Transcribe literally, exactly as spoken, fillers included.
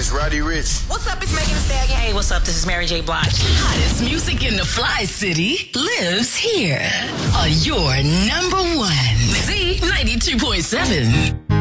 it's Roddy Ricch. What's up? It's Megan Thee Stallion. Hey, what's up? This is Mary J. Blige. Hottest music in the Fly City lives here on your number one Z ninety-two point seven.